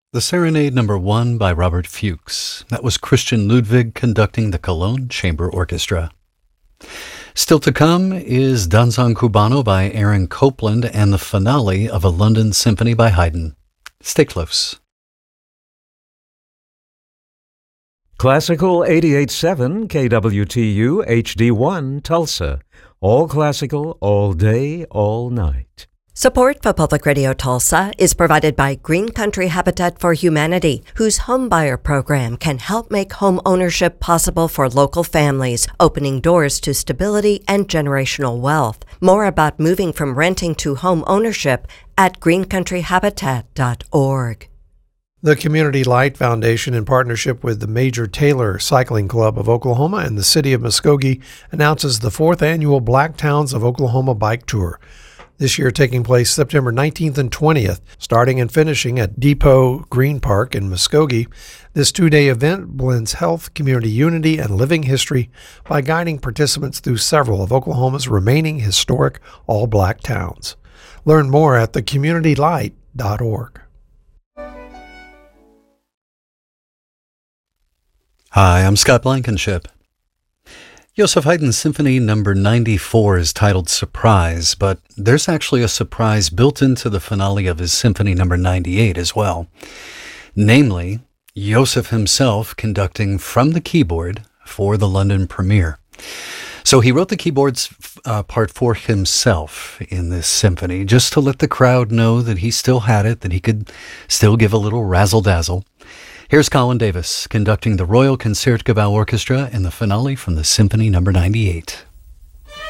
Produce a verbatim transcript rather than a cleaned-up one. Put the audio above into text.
The Serenade Number One by Robert Fuchs. That was Christian Ludwig conducting the Cologne Chamber Orchestra. Still to come is Danzón Cubano by Aaron Copland and the finale of a London Symphony by Haydn. Stay close. Classical eighty-eight point seven K W T U H D one Tulsa. All classical, all day, all night. Support for Public Radio Tulsa is provided by Green Country Habitat for Humanity, whose homebuyer program can help make home ownership possible for local families, opening doors to stability and generational wealth. More about moving from renting to home ownership at green country habitat dot org. The Community Light Foundation, in partnership with the Major Taylor Cycling Club of Oklahoma and the City of Muskogee, announces the fourth annual Black Towns of Oklahoma Bike Tour. This year taking place September nineteenth and twentieth, starting and finishing at Depot Green Park in Muskogee. This two-day event blends health, community unity, and living history by guiding participants through several of Oklahoma's remaining historic all-black towns. Learn more at the community light dot org. Hi, I'm Scott Blankenship. Joseph Haydn's Symphony Number ninety-four is titled Surprise, but there's actually a surprise built into the finale of his Symphony Number ninety-eight as well. Namely, Joseph himself conducting from the keyboard for the London premiere. So he wrote the keyboards uh, part for himself in this symphony, just to let the crowd know that he still had it, that he could still give a little razzle-dazzle. Here's Colin Davis conducting the Royal Concertgebouw Orchestra in the finale from the Symphony Number ninety-eight.